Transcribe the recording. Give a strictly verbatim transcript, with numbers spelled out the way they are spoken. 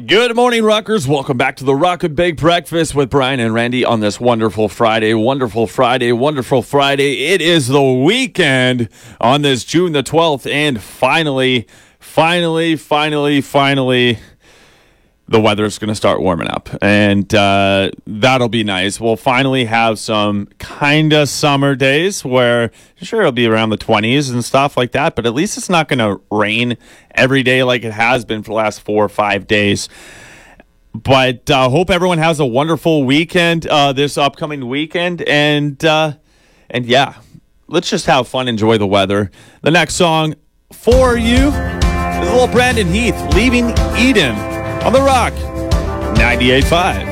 Good morning, Rockers. Welcome back to the Rock and Bake Breakfast with Brian and Randy on this wonderful Friday. Wonderful Friday. Wonderful Friday. It is the weekend on this June the twelfth. And finally, finally, finally, finally, the weather's going to start warming up. And uh, that'll be nice. We'll finally have some kind of summer days where, sure, it'll be around the twenties and stuff like that. But at least it's not going to rain every day like it has been for the last four or five days. But uh, hope everyone has a wonderful weekend uh, this upcoming weekend. And, uh, and yeah, let's just have fun, enjoy the weather. The next song for you is a little Brandon Heath, Leaving Eden. On The Rock, ninety-eight point five.